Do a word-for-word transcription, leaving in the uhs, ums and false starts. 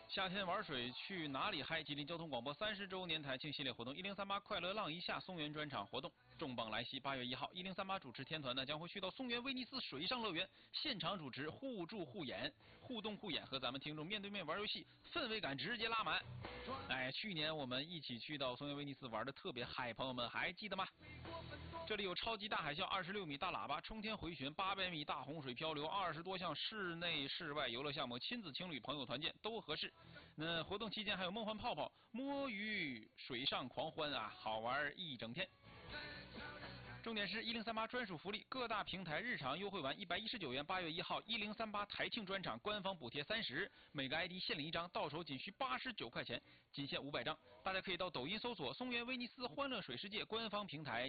夏天玩水去哪里嗨？吉林交通广播三十周年台庆系列活动一零三八快乐浪一下松原专场活动重磅来袭，八月一号，一零三八主持天团呢将会去到松原威尼斯水上乐园，现场主持互助互演、互动互演，和咱们听众面对面玩游戏，氛围感直接拉满。哎，去年我们一起去到松原威尼斯玩的特别嗨，朋友们还记得吗？这里有超级大海啸、二十六米大喇叭、冲天回旋、八百米大洪水漂流、二十多项室内、室外游乐项目，亲子、情侣、朋友团建都合适。那活动期间还有梦幻泡泡、摸鱼、水上狂欢啊，好玩一整天。重点是一零三八专属福利，各大平台日常优惠完一百一十九元，八月一号一零三八台庆专场官方补贴三十，每个 I D 限领一张，到手仅需八十九块钱，仅限五百张。大家可以到抖音搜索松原威尼斯欢乐水世界官方平台。